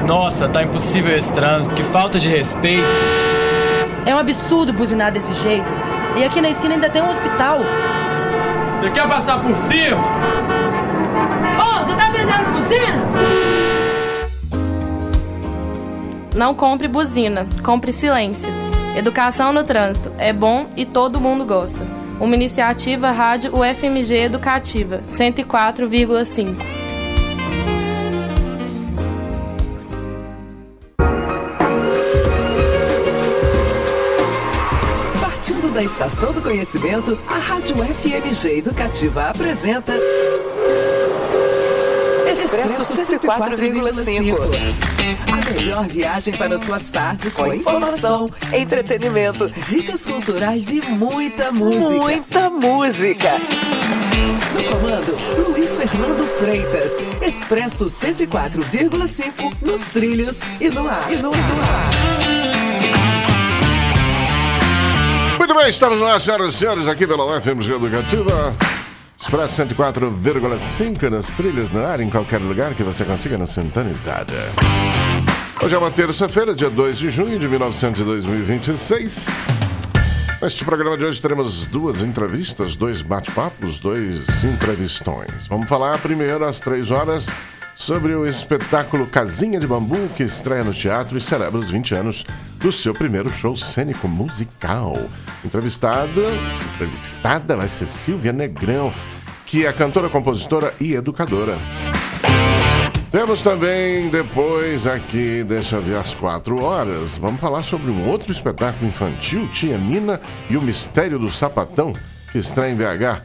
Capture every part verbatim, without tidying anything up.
Nossa, tá impossível esse trânsito, que falta de respeito. É um absurdo buzinar desse jeito. E aqui na esquina ainda tem um hospital. Você quer passar por cima? Ô, oh, você tá vendendo buzina? Não compre buzina, compre silêncio. Educação no trânsito é bom e todo mundo gosta. Uma iniciativa Rádio U F M G Educativa, cento e quatro vírgula cinco. Partindo da Estação do Conhecimento, a Rádio U F M G Educativa apresenta Expresso cento e quatro vírgula cinco. A melhor viagem para suas tardes com informação, entretenimento, dicas culturais e muita música. Muita música. No comando, Luiz Fernando Freitas. Expresso cento e quatro vírgula cinco nos trilhos e no ar. E no ar. Muito bem, estamos lá, senhoras e senhores, aqui pela U F M G Educativa. Expresso cento e quatro vírgula cinco nas trilhas no ar, em qualquer lugar que você consiga na sintonizada. Hoje é uma terça-feira, dia dois de junho de mil e novecentos e dois mil e vinte e seis. Neste programa de hoje teremos duas entrevistas, dois bate-papos, dois entrevistões. Vamos falar primeiro às três horas sobre o espetáculo Casinha de Bambu, que estreia no teatro e celebra os vinte anos do seu primeiro show cênico musical. Entrevistado, entrevistada vai ser Silvia Negrão, que é cantora, compositora e educadora. Temos também depois aqui, deixa eu ver, às quatro horas, vamos falar sobre um outro espetáculo infantil, Tia Nina e o Mistério do Sapatão, que estreia em B H.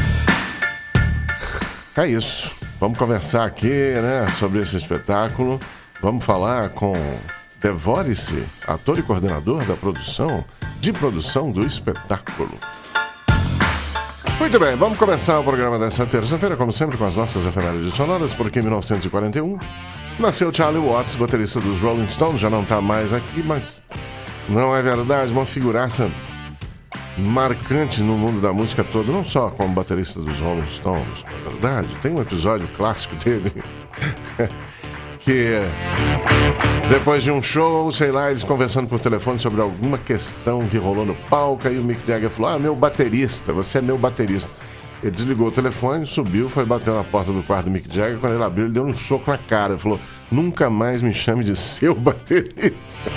É isso, vamos conversar aqui, né, sobre esse espetáculo. Vamos falar com Devore-se, ator e coordenador da produção, de produção do espetáculo. Muito bem, vamos começar o programa dessa terça-feira, como sempre, com as nossas efemérides sonoras, porque em mil novecentos e quarenta e um nasceu Charlie Watts, baterista dos Rolling Stones, já não está mais aqui, mas não é verdade, uma figuraça marcante no mundo da música todo, não só como baterista dos Rolling Stones, na verdade, tem um episódio clássico dele, que depois de um show, sei lá, eles conversando por telefone sobre alguma questão que rolou no palco, aí o Mick Jagger falou, ah, meu baterista, você é meu baterista. Ele desligou o telefone, subiu, foi bater na porta do quarto do Mick Jagger, quando ele abriu, ele deu um soco na cara, ele falou, nunca mais me chame de seu baterista.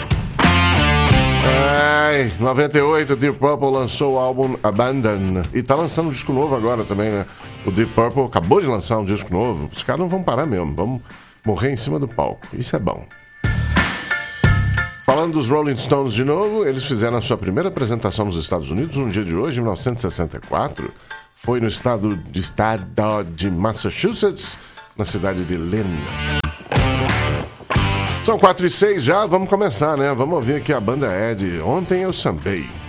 Ai, noventa e oito, Deep Purple lançou o álbum Abandon, e tá lançando um disco novo agora também, né? O Deep Purple acabou de lançar um disco novo, os caras não vão parar mesmo, vamos morrer em cima do palco, isso é bom. Falando dos Rolling Stones de novo, eles fizeram a sua primeira apresentação nos Estados Unidos no dia de hoje, em mil novecentos e sessenta e quatro. Foi no estado de, estado de Massachusetts, na cidade de Lynn. São quatro e seis já, vamos começar, né? Vamos ouvir aqui a banda Ed, Ontem Eu Sambei.